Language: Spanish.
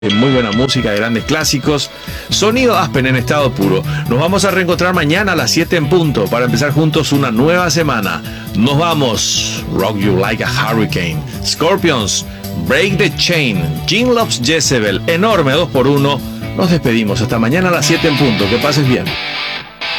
Muy buena música, grandes clásicos. Sonido Aspen en estado puro. Nos vamos a reencontrar mañana a las 7 en punto para empezar juntos una nueva semana. Nos vamos. Rock You Like a Hurricane. Scorpions, Break the Chain. Gene Loves Jezebel. Enorme 2x1. Nos despedimos. Hasta mañana a las 7 en punto. Que pases bien.